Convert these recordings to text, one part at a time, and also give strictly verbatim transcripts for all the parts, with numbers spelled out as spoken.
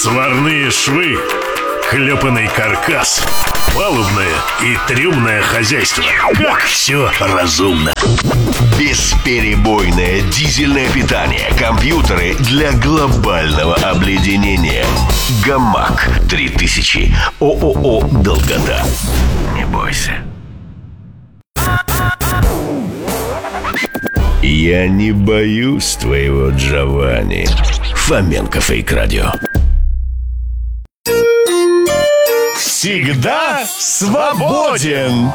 Сварные швы, клепанный каркас, палубное и трюмное хозяйство. Как все разумно. Бесперебойное дизельное питание, компьютеры для глобального обледенения. Гамак три тысячи. ООО «Долгота». Не бойся. Я не боюсь твоего Джованни. Фоменко Фейк Радио. Всегда свободен.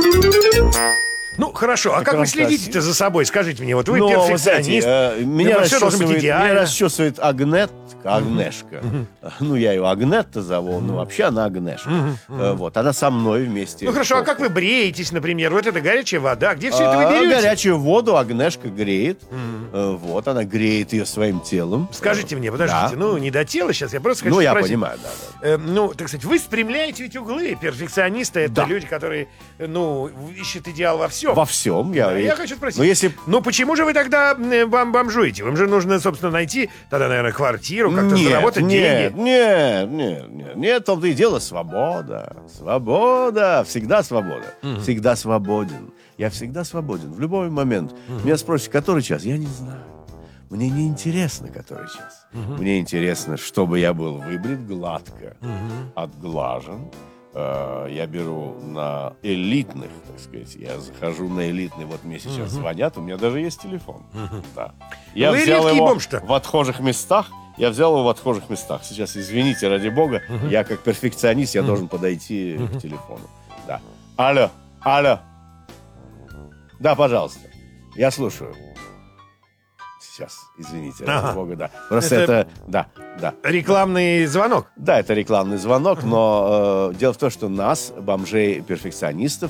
Ну, хорошо, а как вы следите-то за собой? Скажите мне, вот вы Но, вы перфекционист. знаете, э, меня, все должно быть расчесывает, меня идеально. расчесывает Агнет, Агнешка. Ну, я ее Агнетта зову, но вообще она Агнешка. Э, Вот, она со мной вместе. Ну, хорошо, а как вы бреетесь, например? Вот это горячая вода. Где все это вы А, берете? горячую воду Агнешка греет. Э, Вот, она греет ее своим телом. Скажите мне, подождите, Да. ну, не до тела сейчас, я просто хочу Ну, я спросить. понимаю, да, да. Э, ну, так сказать, вы спрямляете ведь углы. Перфекционисты — это Да. люди, которые, э, ну, ищут идеал во всем. Во всем. Я, Я хочу спросить, Но если... ну почему же вы тогда э, бом- бомжуете? Вам же нужно, собственно, найти тогда, наверное, квартиру, как-то заработать нет, деньги. Нет, нет, нет, нет, в том-то и дело, свобода, свобода, всегда свобода, всегда свободен. Я всегда свободен, в любой момент. Меня спросят, который час? Я не знаю. Мне не интересно, который час. Мне интересно, чтобы я был выбрит гладко, отглажен. Э, Я беру на элитных, так сказать, я захожу на элитный, вот мне сейчас звонят, у меня даже есть телефон. Да. Я Вы взял редкий его бомж-то. в отхожих местах, я взял его в отхожих местах. Сейчас, извините, ради бога, я как перфекционист, я должен подойти к телефону. Да. Алло, алло. Да, пожалуйста, я слушаю. Сейчас, извините, ради Ага. бога, да. Просто Это- это, да, да. Рекламный звонок. Да, это рекламный звонок, но э, дело в том, что нас, бомжей-перфекционистов,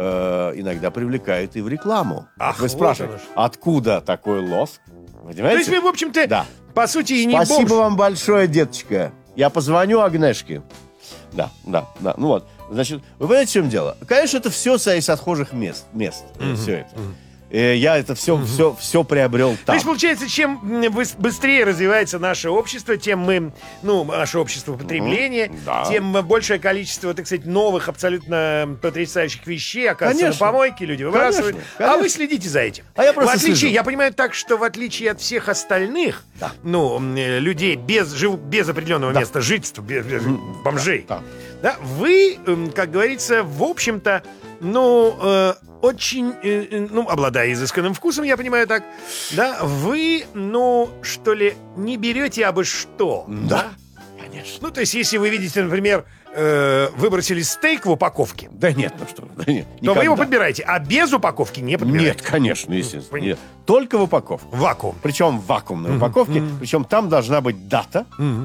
э, иногда привлекают и в рекламу. Ах, Вы вот спрашиваете, оно что. откуда такой лоск? Вы То есть понимаете? вы, в общем-то, Да. по сути, и не Спасибо бомж. вам большое, деточка. Я позвоню Агнешке. Да, да, да. Ну вот, значит, вы понимаете, в чем дело? Конечно, это все из отхожих мест, мест все это. Э, Я это все, все, все приобрел То там. есть, получается, чем м, быс- быстрее развивается наше общество, тем мы, ну, наше общество потребления, да. тем большее количество, так сказать, новых, абсолютно потрясающих вещей оказывается Конечно. на помойке, люди выбрасывают. Конечно, А вы конечно. следите за этим. А я просто в отличие, слежу. я понимаю так, что в отличие от всех остальных, Да. ну, м, э, людей без, жив- без определенного Да. места жительства, без, без бомжей, Да. да, вы, эм, как говорится, в общем-то, ну, э, очень, э, э, ну, обладая изысканным вкусом, я понимаю так, да, вы, ну, что ли, не берете абы что. Да, конечно. Ну, то есть, если вы видите, например, э, выбросили стейк в упаковке, Да нет, ну что, да нет. то вы его никогда. подбираете, а без упаковки не подбираете. Нет, конечно, естественно. Понятно. Нет. Только в упаковку. Вакуум. Причем в вакуумной упаковке. Причем там должна быть дата.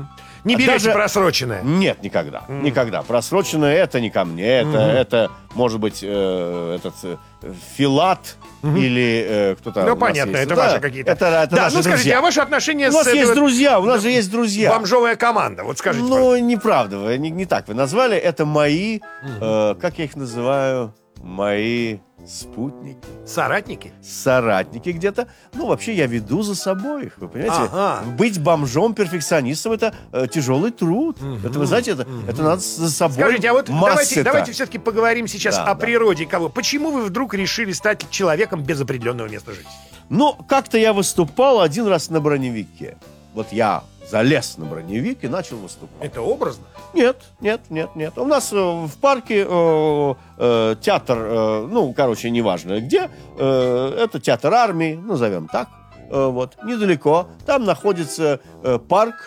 Не А берете даже- просроченное. Нет, никогда. Никогда. Просроченное это не ко мне. Это, это может быть, э, этот э, Филат или э, кто-то. Ну, у нас понятно, есть. это Да, ваши какие-то. Это, это да, наши ну, скажите, друзья. а ваши отношения У с нас этой есть вот друзья, у нас же есть друзья. бомжовая команда? Вот скажите, пожалуйста. Ну, неправда, вы не, не так вы назвали. Это мои, э, как я их называю, мои спутники. Соратники? Соратники где-то. Ну, вообще, я веду за собой их, вы понимаете? Ага. Быть бомжом-перфекционистом — это э, тяжелый труд. Это, вы знаете, это, это надо за собой Скажите, а вот давайте, массы-то. давайте все-таки поговорим сейчас Да, о да. природе кого. Почему вы вдруг решили стать человеком без определенного места жительства? Ну, как-то я выступал один раз на броневике. Вот я залез на броневик и начал выступать. Это образно? Нет, нет, нет, нет. У нас э, в парке э, э, театр, э, ну, короче, неважно где, э, это театр армии, назовем так, э, вот, недалеко. Там находится э, парк,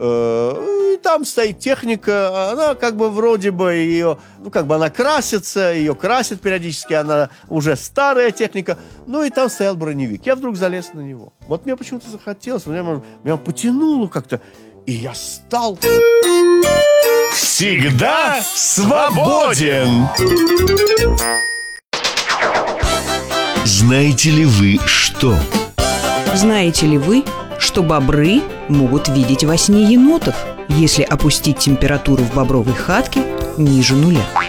э, и там стоит техника, она как бы вроде бы ее, ну, как бы она красится, ее красят периодически, она уже старая техника, ну, и там стоял броневик. Я вдруг залез на него. Вот мне почему-то захотелось, меня, меня потянуло как-то, и я стал... Всегда свободен. Знаете ли вы что? Знаете ли вы, что бобры могут видеть во сне енотов, если опустить температуру в бобровой хатке ниже нуля?